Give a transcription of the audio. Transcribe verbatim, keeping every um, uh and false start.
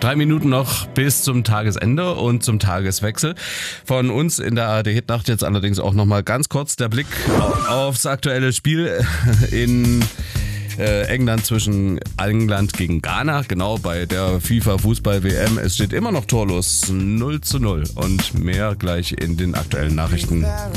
Drei Minuten noch bis zum Tagesende und zum Tageswechsel. Von uns in der A R D Hitnacht jetzt allerdings auch nochmal ganz kurz der Blick aufs aktuelle Spiel in äh, England zwischen England gegen Ghana. Genau, bei der FIFA-Fußball-W M. Es steht immer noch torlos null zu null und mehr gleich in den aktuellen Nachrichten